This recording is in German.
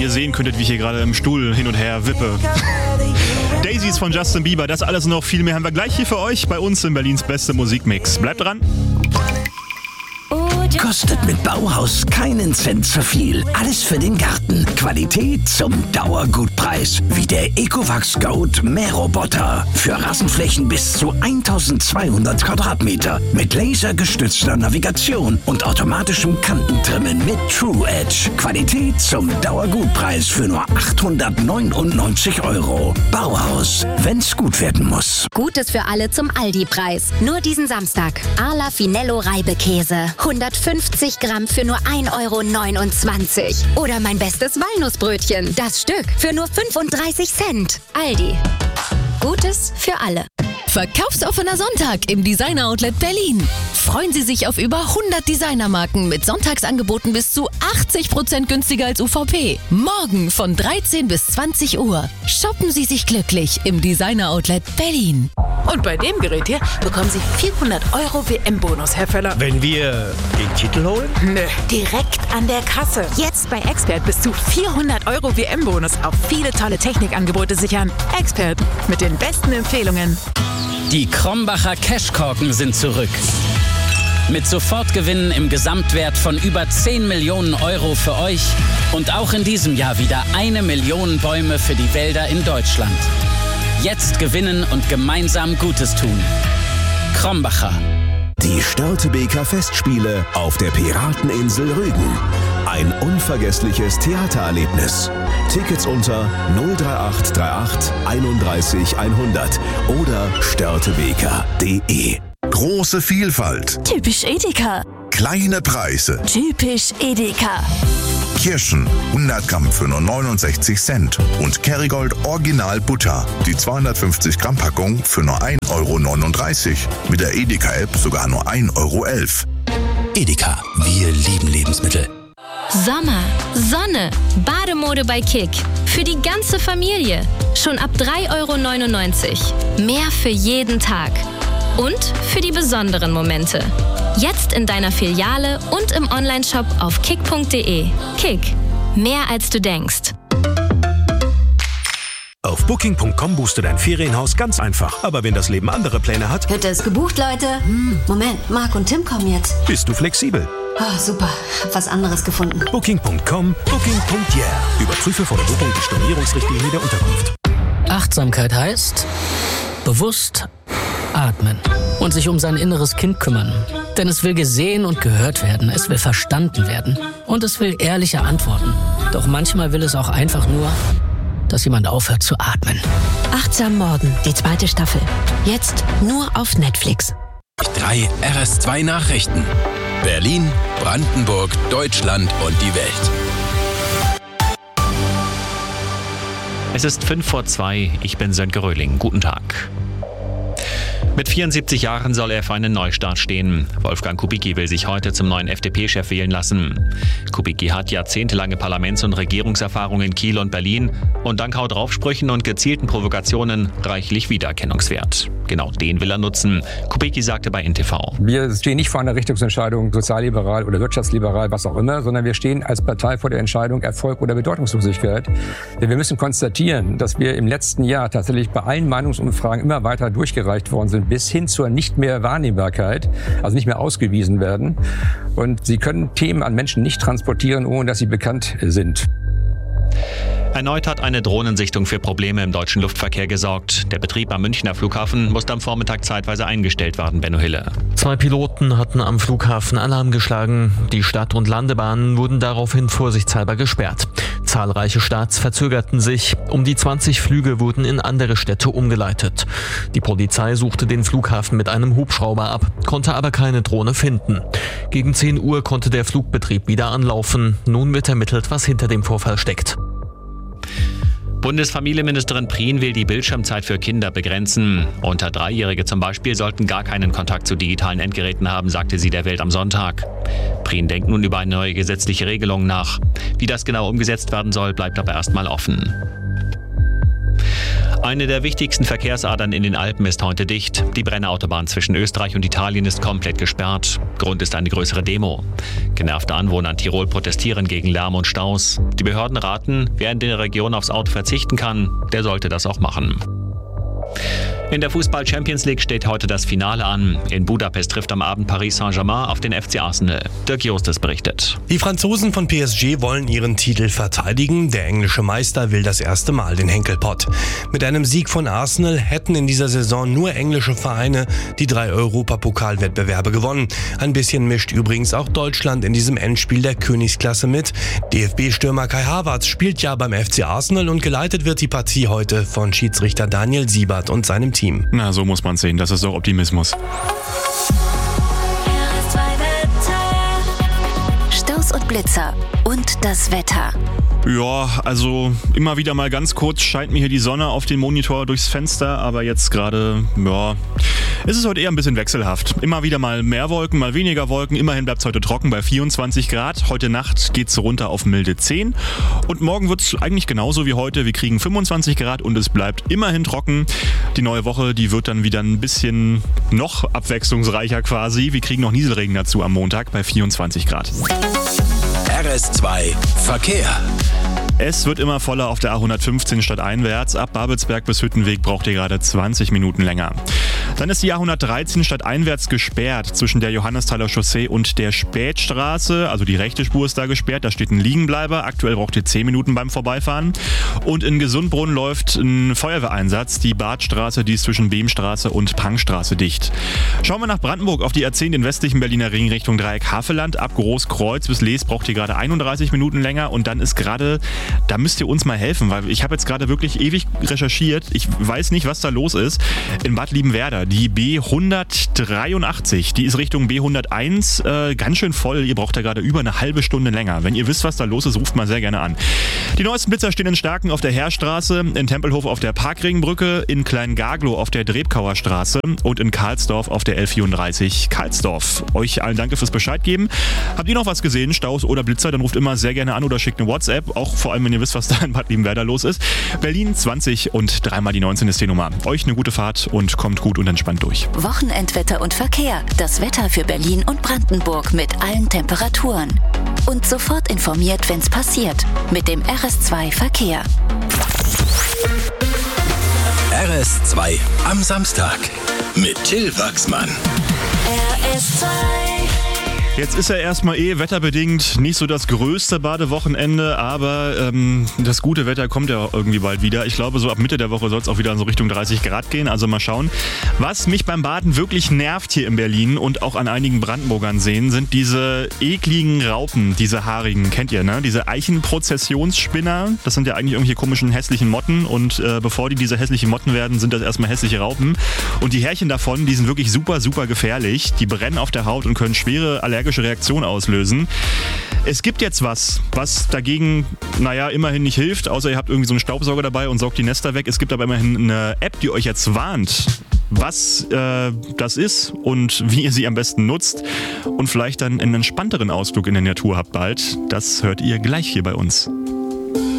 ihr sehen könntet, wie ich hier gerade im Stuhl hin und her wippe. Daisies von Justin Bieber, das alles und noch viel mehr haben wir gleich hier für euch bei uns in Berlins beste Musikmix. Bleibt dran! Kostet mit Bauhaus keinen Cent zu viel. Alles für den Garten. Qualität zum Dauergutpreis. Wie der Ecovacs Goat Mähroboter. Für Rasenflächen bis zu 1200 Quadratmeter. Mit lasergestützter Navigation und automatischem Kantentrimmen mit True Edge. Qualität zum Dauergutpreis für nur 899 €. Bauhaus, wenn's gut werden muss. Gutes für alle zum Aldi-Preis. Nur diesen Samstag. Arla Finello Reibekäse. 150 Gramm für nur 1,29 €. Oder mein bestes Walnussbrötchen. Das Stück für nur 35 Cent. Aldi. Gutes für alle. Verkaufsoffener Sonntag im Designer Outlet Berlin. Freuen Sie sich auf über 100 Designermarken mit Sonntagsangeboten bis zu 80% günstiger als UVP. Morgen von 13 bis 20 Uhr. Shoppen Sie sich glücklich im Designer Outlet Berlin. Und bei dem Gerät hier bekommen Sie 400 € WM-Bonus, Herr Völler. Wenn wir den Titel holen? Nö, direkt an der Kasse. Jetzt bei Expert bis zu 400 € WM-Bonus auf viele tolle Technikangebote sichern. Expert mit den besten Empfehlungen. Die Krombacher Cashkorken sind zurück. Mit Sofortgewinnen im Gesamtwert von über 10 Millionen € für euch und auch in diesem Jahr wieder 1 Million Bäume für die Wälder in Deutschland. Jetzt gewinnen und gemeinsam Gutes tun. Krombacher. Die Störtebeker Festspiele auf der Pirateninsel Rügen. Ein unvergessliches Theatererlebnis. Tickets unter 03838 31 100 oder störtebeker.de. Große Vielfalt. Typisch Edeka. Kleine Preise. Typisch Edeka. Kirschen 100 Gramm für nur 69 Cent. Und Kerrygold Original Butter. Die 250 Gramm Packung für nur 1,39 €. Mit der Edeka-App sogar nur 1,11 €. Edeka, wir lieben Lebensmittel. Sommer, Sonne, Bademode bei Kick. Für die ganze Familie. Schon ab 3,99 €. Mehr für jeden Tag. Und für die besonderen Momente. Jetzt in deiner Filiale und im Onlineshop auf kick.de. Kick. Mehr als du denkst. Auf Booking.com buchst du dein Ferienhaus ganz einfach. Aber wenn das Leben andere Pläne hat... Hütte ist gebucht, Leute. Moment, Marc und Tim kommen jetzt. Bist du flexibel? Oh, super. Hab was anderes gefunden. Booking.com, Booking.yeah. Überprüfe vor der Buchung die Stornierungsrichtlinie der Unterkunft. Achtsamkeit heißt... bewusst atmen und sich um sein inneres Kind kümmern. Denn es will gesehen und gehört werden, es will verstanden werden und es will ehrliche Antworten. Doch manchmal will es auch einfach nur, dass jemand aufhört zu atmen. Achtsam Morden, die 2. Staffel. Jetzt nur auf Netflix. 3 RS2 Nachrichten. Berlin, Brandenburg, Deutschland und die Welt. Es ist 2:05. Ich bin Sönke Röhling. Guten Tag. Mit 74 Jahren soll er für einen Neustart stehen. Wolfgang Kubicki will sich heute zum neuen FDP-Chef wählen lassen. Kubicki hat jahrzehntelange Parlaments- und Regierungserfahrung in Kiel und Berlin und dank Haut-drauf-Sprüchen und gezielten Provokationen reichlich Wiedererkennungswert. Genau den will er nutzen. Kubicki sagte bei NTV. Wir stehen nicht vor einer Richtungsentscheidung, sozialliberal oder wirtschaftsliberal, was auch immer, sondern wir stehen als Partei vor der Entscheidung Erfolg oder Bedeutungslosigkeit. Denn wir müssen konstatieren, dass wir im letzten Jahr tatsächlich bei allen Meinungsumfragen immer weiter durchgereicht worden sind, bis hin zur nicht mehr Wahrnehmbarkeit, also nicht mehr ausgewiesen werden. Und sie können Themen an Menschen nicht transportieren, ohne dass sie bekannt sind. Erneut hat eine Drohnensichtung für Probleme im deutschen Luftverkehr gesorgt. Der Betrieb am Münchner Flughafen musste am Vormittag zeitweise eingestellt werden, Benno Hille. 2 Piloten hatten am Flughafen Alarm geschlagen. Die Start- und Landebahnen wurden daraufhin vorsichtshalber gesperrt. Zahlreiche Starts verzögerten sich. Um die 20 Flüge wurden in andere Städte umgeleitet. Die Polizei suchte den Flughafen mit einem Hubschrauber ab, konnte aber keine Drohne finden. Gegen 10 Uhr konnte der Flugbetrieb wieder anlaufen. Nun wird ermittelt, was hinter dem Vorfall steckt. Bundesfamilienministerin Prien will die Bildschirmzeit für Kinder begrenzen. Unter 3-Jährige zum Beispiel sollten gar keinen Kontakt zu digitalen Endgeräten haben, sagte sie der Welt am Sonntag. Prien denkt nun über eine neue gesetzliche Regelung nach. Wie das genau umgesetzt werden soll, bleibt aber erstmal offen. Eine der wichtigsten Verkehrsadern in den Alpen ist heute dicht. Die Brennerautobahn zwischen Österreich und Italien ist komplett gesperrt. Grund ist eine größere Demo. Genervte Anwohner in Tirol protestieren gegen Lärm und Staus. Die Behörden raten, wer in der Region aufs Auto verzichten kann, der sollte das auch machen. In der Fußball-Champions League steht heute das Finale an. In Budapest trifft am Abend Paris Saint-Germain auf den FC Arsenal. Dirk Justus berichtet. Die Franzosen von PSG wollen ihren Titel verteidigen. Der englische Meister will das erste Mal den Henkelpott. Mit einem Sieg von Arsenal hätten in dieser Saison nur englische Vereine die 3 Europapokalwettbewerbe gewonnen. Ein bisschen mischt übrigens auch Deutschland in diesem Endspiel der Königsklasse mit. DFB-Stürmer Kai Havertz spielt ja beim FC Arsenal und geleitet wird die Partie heute von Schiedsrichter Daniel Siebert und seinem Team. Na, so muss man sehen. Das ist doch Optimismus. Staus und Blitzer und das Wetter. Ja, also immer wieder mal ganz kurz scheint mir hier die Sonne auf den Monitor durchs Fenster, aber jetzt gerade, ja, ist es heute eher ein bisschen wechselhaft. Immer wieder mal mehr Wolken, mal weniger Wolken. Immerhin bleibt es heute trocken bei 24 Grad. Heute Nacht geht es runter auf milde 10. Und morgen wird es eigentlich genauso wie heute. Wir kriegen 25 Grad und es bleibt immerhin trocken. Die neue Woche, die wird dann wieder ein bisschen noch abwechslungsreicher quasi. Wir kriegen noch Nieselregen dazu am Montag bei 24 Grad. RS2 Verkehr. Es wird immer voller auf der A115 stadteinwärts. Ab Babelsberg bis Hüttenweg braucht ihr gerade 20 Minuten länger. Dann ist die A113 stadteinwärts gesperrt zwischen der Johannesthaler Chaussee und der Spätstraße. Also die rechte Spur ist da gesperrt, da steht ein Liegenbleiber. Aktuell braucht ihr 10 Minuten beim Vorbeifahren. Und in Gesundbrunn läuft ein Feuerwehreinsatz. Die Badstraße, die ist zwischen Behmstraße und Pangstraße dicht. Schauen wir nach Brandenburg auf die A10, den westlichen Berliner Ring Richtung Dreieck Havelland. Ab Großkreuz bis Lees braucht ihr gerade 31 Minuten länger. Und dann ist gerade, da müsst ihr uns mal helfen, weil ich habe jetzt gerade wirklich ewig recherchiert. Ich weiß nicht, was da los ist. In Bad Liebenwerda, die B183, die ist Richtung B101 ganz schön voll. Ihr braucht da gerade über eine halbe Stunde länger. Wenn ihr wisst, was da los ist, ruft mal sehr gerne an. Die neuesten Blitzer stehen in Starken auf der Heerstraße, in Tempelhof auf der Parkringbrücke, in Kleingaglow auf der Drebkauer Straße und in Karlsdorf auf der L34 Karlsdorf. Euch allen danke fürs Bescheid geben. Habt ihr noch was gesehen, Staus oder Blitzer, dann ruft immer sehr gerne an oder schickt eine WhatsApp, auch vor allem, wenn ihr wisst, was da in Bad Liebenwerda los ist. Berlin 20 und 3 mal die 19 ist die Nummer. Euch eine gute Fahrt und kommt gut und entspannt durch. Wochenendwetter und Verkehr. Das Wetter für Berlin und Brandenburg mit allen Temperaturen. Und sofort informiert, wenn's passiert. Mit dem RS2 Verkehr. RS2 am Samstag mit Till Wachsmann. RS2. Jetzt ist ja erstmal wetterbedingt nicht so das größte Badewochenende, aber das gute Wetter kommt ja irgendwie bald wieder. Ich glaube, so ab Mitte der Woche soll es auch wieder in so Richtung 30 Grad gehen. Also mal schauen. Was mich beim Baden wirklich nervt hier in Berlin und auch an einigen Brandenburgern sehen, sind diese ekligen Raupen, diese haarigen, kennt ihr, ne? Diese Eichenprozessionsspinner. Das sind ja eigentlich irgendwelche komischen hässlichen Motten und bevor die diese hässlichen Motten werden, sind das erstmal hässliche Raupen. Und die Härchen davon, die sind wirklich super, super gefährlich. Die brennen auf der Haut und können schwere allergische Reaktion auslösen. Es gibt jetzt was dagegen, immerhin nicht hilft, außer ihr habt irgendwie so einen Staubsauger dabei und saugt die Nester weg. Es gibt aber immerhin eine App, die euch jetzt warnt, was das ist und wie ihr sie am besten nutzt und vielleicht dann einen entspannteren Ausflug in der Natur habt bald. Das hört ihr gleich hier bei uns.